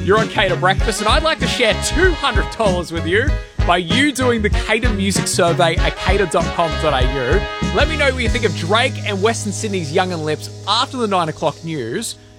You're on Cater Breakfast, and I'd like to share $200 with you by you doing the Cater Music Survey at cater.com.au. Let me know what you think of Drake and Western Sydney's Young and Lips after the 9 o'clock news.